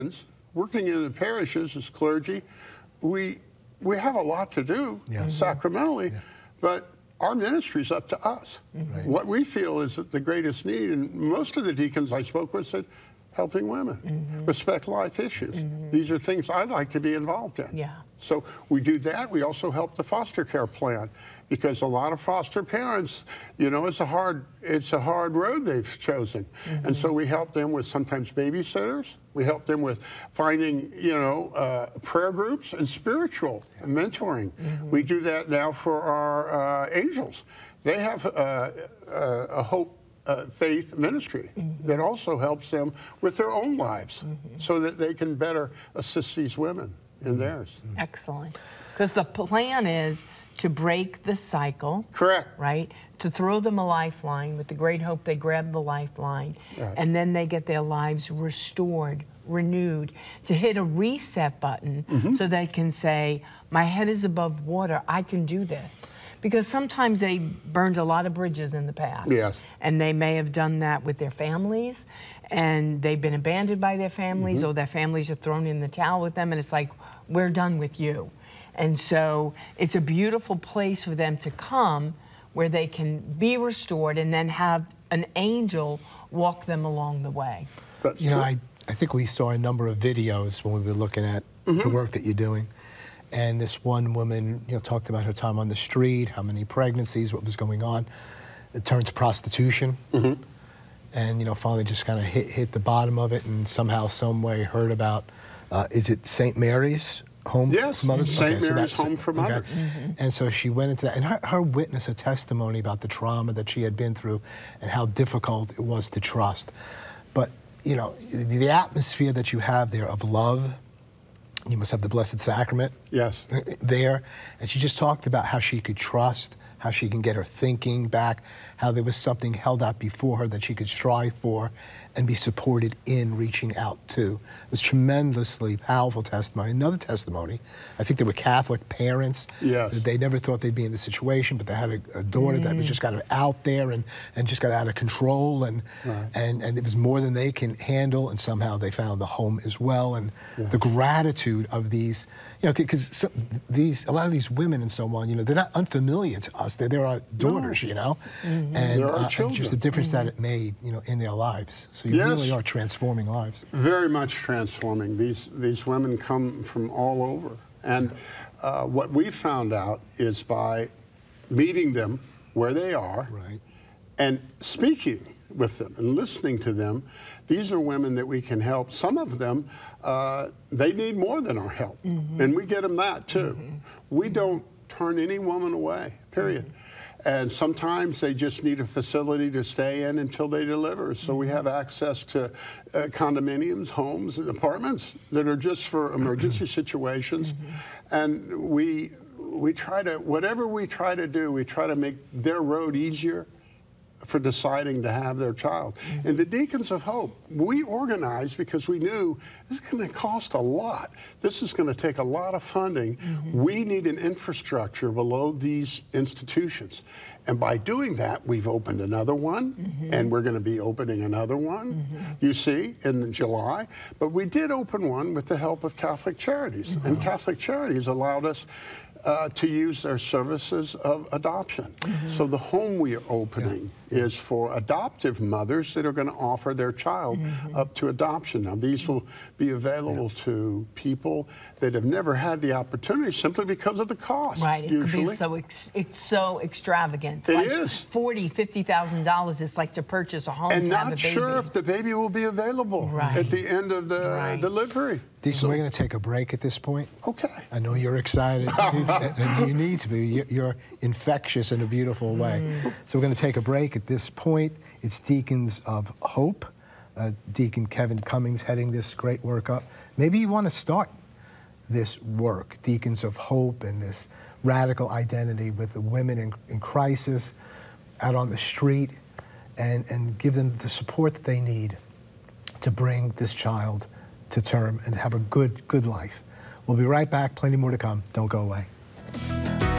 working in the parishes as clergy, we have a lot to do sacramentally, but our ministry is up to us. What we feel is that the greatest need, and most of the deacons I spoke with said, helping women, respect life issues. These are things I'd like to be involved in. So we do that. We also help the foster care plan, because a lot of foster parents, you know, it's a hard road they've chosen. And so we help them with sometimes babysitters. We help them with finding, you know, prayer groups and spiritual mentoring. We do that now for our angels. They have a hope faith ministry that also helps them with their own lives so that they can better assist these women in theirs. Excellent. Because the plan is to break the cycle. Correct. Right? To throw them a lifeline. With the great hope they grab the lifeline. And then they get their lives restored, renewed, to hit a reset button so they can say, my head is above water, I can do this. Because sometimes they burned a lot of bridges in the past. And they may have done that with their families, and they've been abandoned by their families, or their families are thrown in the towel with them, and it's like, we're done with you. And so it's a beautiful place for them to come where they can be restored and then have an angel walk them along the way. You know, I think we saw a number of videos when we were looking at the work that you're doing. And this one woman, you know, talked about her time on the street, how many pregnancies, what was going on. It turned to prostitution. And, you know, finally just kind of hit the bottom of it, and somehow, some way heard about, is it St. Mary's Home for Mothers? St. Mary's Home for Mothers. And so she went into that, and her witness, her testimony about the trauma that she had been through and how difficult it was to trust. But, you know, the atmosphere that you have there of love, you must have the Blessed Sacrament there. And she just talked about how she could trust, how she can get her thinking back, how there was something held out before her that she could strive for and be supported in reaching out to. It was tremendously powerful testimony. Another testimony, I think there were Catholic parents. They never thought they'd be in this situation, but they had a daughter that was just kind of out there and just got out of control, and it was more than they can handle, and somehow they found the home as well. And the gratitude of these, you know, because a lot of these women and so on, you know, they're not unfamiliar to us. They're our daughters, you know, and just the difference that it made, you know, in their lives. So you really are transforming lives. Very much transforming. These women come from all over. And what we found out is by meeting them where they are and speaking with them and listening to them, these are women that we can help. Some of them, they need more than our help. And we get them that too. We don't turn any woman away, period. And sometimes they just need a facility to stay in until they deliver. So we have access to condominiums, homes, and apartments that are just for emergency situations. And we try to, whatever we try to do, we try to make their road easier for deciding to have their child. And the Deacons of Hope, we organized because we knew this is going to cost a lot. This is going to take a lot of funding. We need an infrastructure below these institutions. And by doing that, we've opened another one, and we're going to be opening another one, you see, in July. But we did open one with the help of Catholic Charities. And Catholic Charities allowed us to use their services of adoption. So the home we are opening is for adoptive mothers that are going to offer their child up to adoption. Now, these will be available to people that have never had the opportunity simply because of the cost. Usually. It's so extravagant. It like is. $40,000, $50,000 is like to purchase a home and to have a not baby. Sure if the baby will be available at the end of the delivery. Deacon, we're going to take a break at this point. Okay. I know you're excited, and you need to be. You're infectious in a beautiful way. So we're going to take a break at this point. It's Deacons of Hope. Deacon Kevin Cummings heading this great work up. Maybe you want to start this work, Deacons of Hope, and this radical identity with the women in crisis out on the street, and give them the support that they need to bring this child to term and have a good life. We'll be right back. Plenty more to come. Don't go away.